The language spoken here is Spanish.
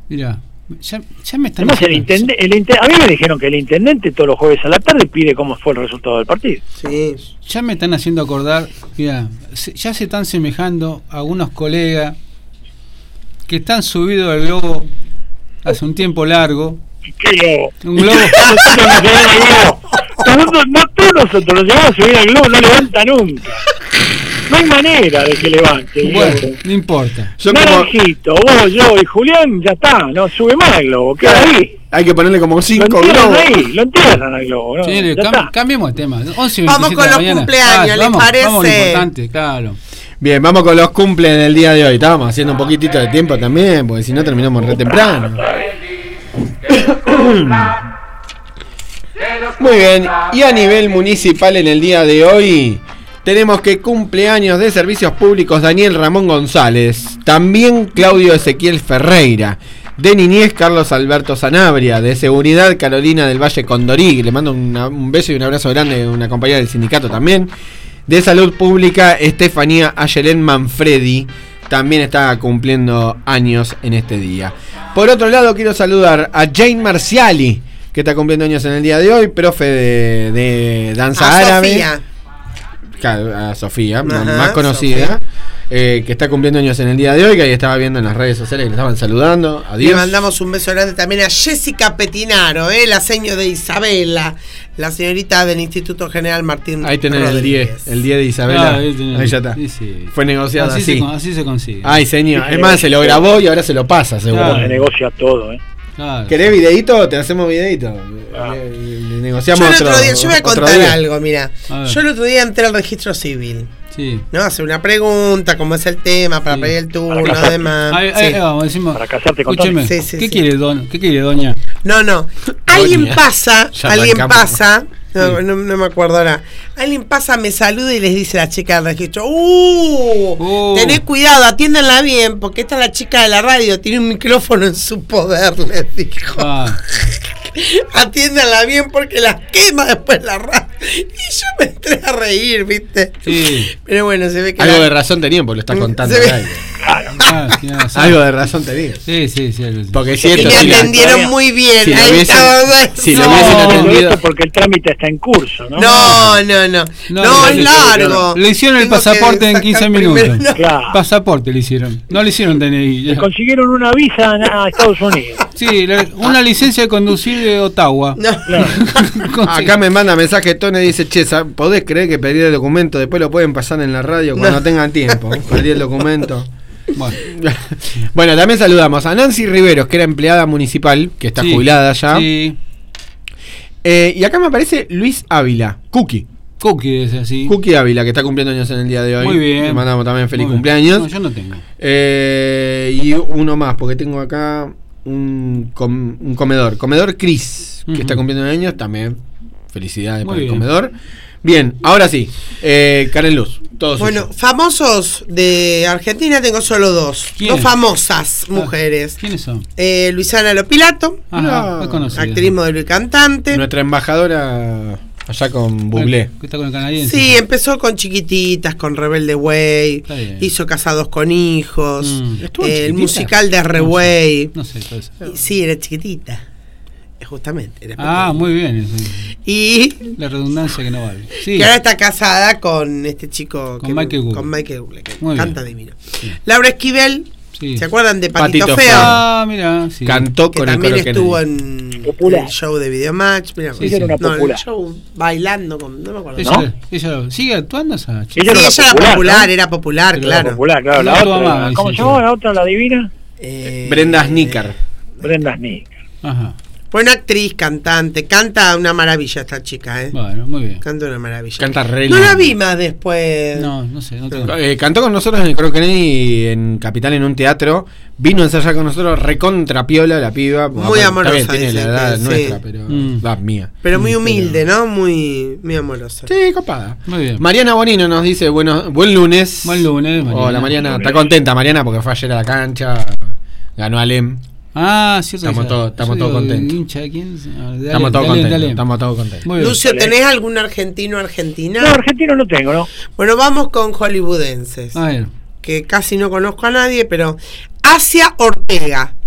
Mirá, ya me están Además, a mí me dijeron que el intendente todos los jueves a la tarde pide cómo fue el resultado del partido. Sí. Ya me están haciendo acordar, mirá, ya se están semejando a algunos colegas que están subidos al globo hace un tiempo largo. ¿Qué globo? Un globo. No todos nosotros nos llevamos a subir al globo, no levanta nunca. No hay manera de que levante. Bueno, no importa. Naranjito, vos, yo y Julián, ya está, no sube más el globo, queda ahí. Hay que ponerle como 5 globos. Lo entierran al globo, ¿no? Sí, cambiemos de tema. 11 vamos con los cumpleaños, ¿les parece? Vamos a lo importante, claro. Bien, vamos con los cumples del día de hoy. Estábamos haciendo un poquitito de tiempo también, porque si no terminamos re temprano. Muy bien, y a nivel municipal en el día de hoy tenemos que cumpleaños de Servicios Públicos Daniel Ramón González, también Claudio Ezequiel Ferreira, de Niñez Carlos Alberto Sanabria, de Seguridad Carolina del Valle Condorí, le mando un beso y un abrazo grande, una compañera del sindicato también, de Salud Pública Estefanía Ayelén Manfredi, también está cumpliendo años en este día. Por otro lado quiero saludar a Jane Marciali, que está cumpliendo años en el día de hoy, profe de danza árabe. Sofía. A Sofía, más conocida, que está cumpliendo años en el día de hoy, que ahí estaba viendo en las redes sociales que le estaban saludando. Adiós. Le mandamos un beso grande también a Jessica Petinaro, la seño de Isabela, la señorita del Instituto General Martín. Ahí tenés Rodríguez. el 10 de Isabela. Ahí ya está. Sí. Fue negociado así. Así se consigue. Ay, señor. Es más, se lo grabó y ahora se lo pasa, seguro. Claro, se negocia todo, Claro. ¿Querés videíto? Te hacemos videíto. Le negociamos yo voy a contar algo, mira. Yo el otro día entré al registro civil. Sí. No, hacer una pregunta, cómo es el tema, para pedir el turno, además. Vamos, decimos. Para casarte con Escúcheme, ¿qué quiere doña? No. Alguien pasa. No me acuerdo ahora. Alguien pasa, me saluda y les dice a la chica del registro: tened cuidado, atiéndanla bien, porque esta es la chica de la radio, tiene un micrófono en su poder, les dijo. Atiéndanla bien porque las quema después la radio. Y yo me entré a reír, ¿viste? Sí. Pero bueno, se ve que algo de razón tenían, porque lo está contando. Algo de razón tenían. Sí. Porque y me atendieron muy bien. Si lo hubiesen atendido. Porque el trámite está en curso, ¿no? No, es largo. Le hicieron el pasaporte en 15 minutos. Claro. Pasaporte le hicieron. No le hicieron DNI. Le consiguieron una visa a Estados Unidos. Sí, una licencia de conducir de Ottawa. Acá me manda mensaje Tone, dice: che, ¿podés creer que perdí el documento? Después lo pueden pasar en la radio cuando tengan tiempo. Perdí el documento. Bueno, también saludamos a Nancy Riveros, que era empleada municipal, que está jubilada ya. Sí. Y acá me aparece Luis Ávila, Cookie es así. Cookie Ávila, que está cumpliendo años en el día de hoy. Muy bien. Le mandamos también feliz cumpleaños. No, yo no tengo. Y uno más, porque tengo acá un comedor Cris, que está cumpliendo años también. Felicidades para el comedor. Bien, ahora sí, Karen Luz, todos. Bueno, famosos de Argentina tengo solo dos. Dos famosas mujeres. ¿Quiénes son? Luisana Lopilato, actriz, modelo y cantante. Nuestra embajadora allá con Bublé. ¿Qué está con el canadiense? Sí, empezó con Chiquititas, con Rebelde Way, hizo Casados con Hijos, el musical de Reway. No sé, todo eso. Sí, era chiquitita. Justamente. Muy bien. Y la redundancia que no vale. Sí. Que ahora está casada con este chico con Michael Bublé, que muy canta bien. divino. Sí. Laura Esquivel, ¿se acuerdan de Patito Feo? Mira, sí. Cantó que con también el estuvo en el show de Videomatch. Mira, el show bailando con, no me acuerdo. Ella sigue actuando esa chica. Ella era popular, claro. La otra, ¿cómo se llama la otra, la divina? Brenda Snicker. Ajá. Buena actriz, cantante, canta una maravilla esta chica, Bueno, muy bien. Canta una maravilla. Canta re No la vi más después. No sé. Cantó con nosotros en Croquené en Capital en un teatro. Vino a ensayar con nosotros recontra piola la piba. Muy amorosa. Tiene la edad nuestra, pero mía. Pero muy humilde, ¿no? Muy amorosa. Sí, copada. Muy bien. Mariana Bonino nos dice, buen lunes. Buen lunes, Mariana. Hola, Mariana. Está contenta, Mariana, porque fue ayer a la cancha. Ganó Alem. Cierto. Estamos todos contentos. ¿Hincha de quién? Estamos todos contentos. Lucio, ¿tenés algún argentino argentina? No, argentino no tengo, ¿no? Bueno, vamos con hollywoodenses. A ver. Que casi no conozco a nadie, pero Asia Ortega.